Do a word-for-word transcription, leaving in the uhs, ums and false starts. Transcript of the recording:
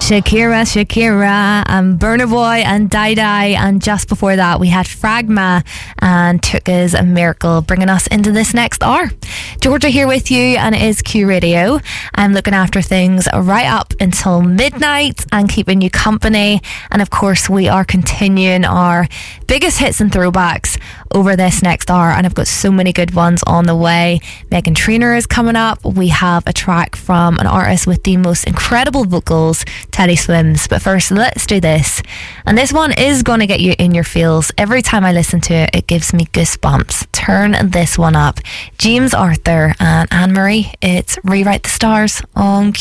Shakira, Shakira, and Burna Boy and Dai Dai, and just before that we had Fragma and Took Is a Miracle, bringing us into this next hour. Georgia here with you, and it is Q Radio. I'm looking after things right up until midnight and keeping you company, and of course we are continuing our biggest hits and throwbacks over this next hour, and I've got so many good ones on the way. Meghan Trainor is coming up. We have a track from an artist with the most incredible vocals, Teddy Swims. But first, let's do this. And this one is going to get you in your feels. Every time I listen to it, it gives me goosebumps. Turn this one up. James Arthur and Anne Marie. It's Rewrite the Stars on Q.